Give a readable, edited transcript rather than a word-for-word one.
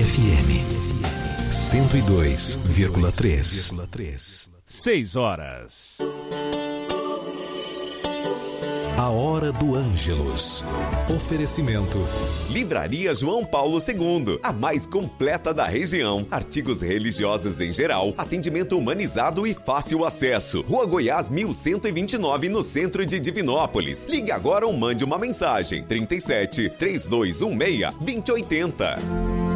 FM 102,3. 6 horas. A Hora do Ângelus. Oferecimento. Livraria João Paulo II, a mais completa da região. Artigos religiosos em geral, atendimento humanizado e fácil acesso. Rua Goiás 1129, no centro de Divinópolis. Ligue agora ou mande uma mensagem. 37 3216 2080.